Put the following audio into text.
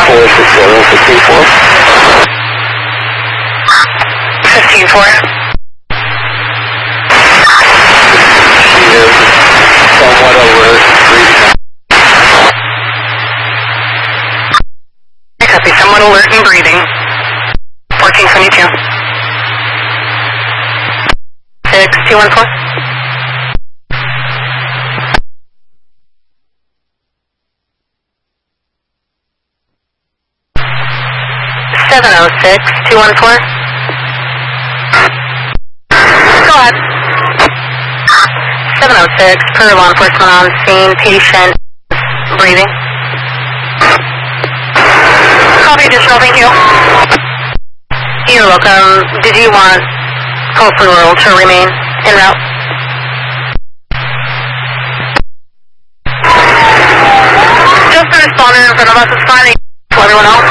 15-4. She is somewhat alert, breathing. Copy, somewhat alert and breathing. 1472. 6214. 706-214. Go ahead. 706, per law enforcement on scene, patient breathing. Copy, additional, thank you. You're welcome. Did you want Colson Rural to remain en route? Just the responder in front of us is fine. For everyone else.